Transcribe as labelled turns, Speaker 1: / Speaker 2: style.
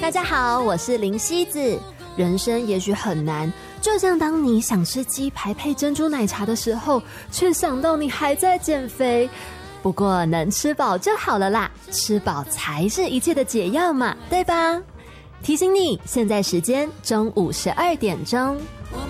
Speaker 1: 大家好，我是林希子。人生也许很难，就像当你想吃鸡排配珍珠奶茶的时候，却想到你还在减肥。不过能吃饱就好了啦，吃饱才是一切的解药嘛，对吧？提醒你，现在时间中午12点钟。